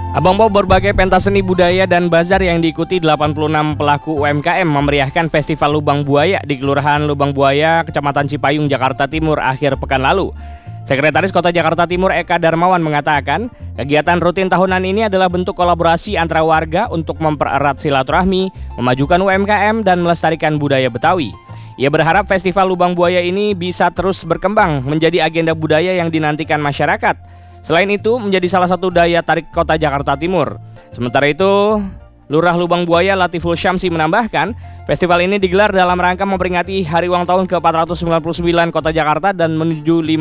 Abang Bo, berbagai pentas seni budaya dan bazar yang diikuti 86 pelaku UMKM memeriahkan Festival Lubang Buaya di Kelurahan Lubang Buaya, Kecamatan Cipayung, Jakarta Timur akhir pekan lalu. Sekretaris Kota Jakarta Timur Eka Darmawan mengatakan, kegiatan rutin tahunan ini adalah bentuk kolaborasi antara warga untuk mempererat silaturahmi, memajukan UMKM, dan melestarikan budaya Betawi. Ia berharap Festival Lubang Buaya ini bisa terus berkembang menjadi agenda budaya yang dinantikan masyarakat. Selain itu, menjadi salah satu daya tarik Kota Jakarta Timur. Sementara itu, Lurah Lubang Buaya Latiful Syamsi menambahkan, festival ini digelar dalam rangka memperingati Hari Ulang Tahun ke-499 Kota Jakarta dan menuju